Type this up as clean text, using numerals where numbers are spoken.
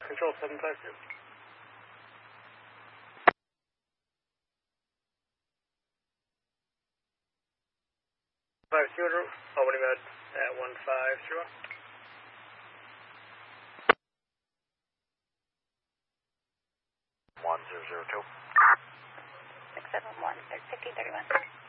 Control 752. 5-0, opening mode at 1531. 1002. 671, 1531.